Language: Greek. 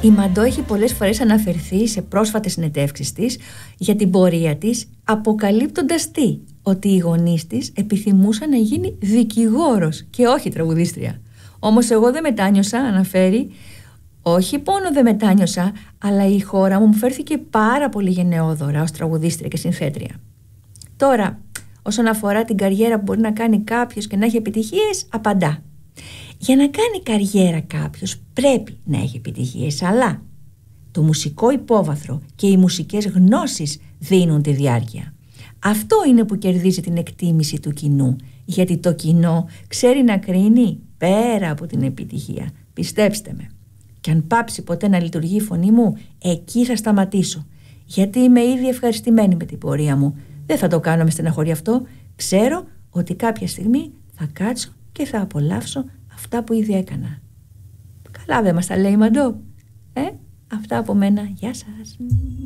Η Μαντό έχει πολλές φορές αναφερθεί σε πρόσφατες συνεντεύξεις της για την πορεία της, αποκαλύπτοντας ότι οι γονείς της επιθυμούσαν να γίνει δικηγόρος και όχι τραγουδίστρια. Όμως εγώ δεν μετάνιωσα, αναφέρει, όχι μόνο δεν μετάνιωσα, αλλά η χώρα μου φέρθηκε πάρα πολύ γενναιόδωρα ως τραγουδίστρια και συνθέτρια. Τώρα, όσον αφορά την καριέρα που μπορεί να κάνει κάποιος και να έχει επιτυχίες, απαντά. Για να κάνει καριέρα κάποιος πρέπει να έχει επιτυχίες, αλλά το μουσικό υπόβαθρο και οι μουσικές γνώσεις δίνουν τη διάρκεια. Αυτό είναι που κερδίζει την εκτίμηση του κοινού, γιατί το κοινό ξέρει να κρίνει πέρα από την επιτυχία. Πιστέψτε με. Και αν πάψει ποτέ να λειτουργεί η φωνή μου, εκεί θα σταματήσω. Γιατί είμαι ήδη ευχαριστημένη με την πορεία μου. Δεν θα το κάνω με στεναχωρεί αυτό. Ξέρω ότι κάποια στιγμή θα κάτσω και θα απολαύσω αυτά που ήδη έκανα. Καλά δεν μας τα λέει η Μαντό. Αυτά από μένα. Γεια σας.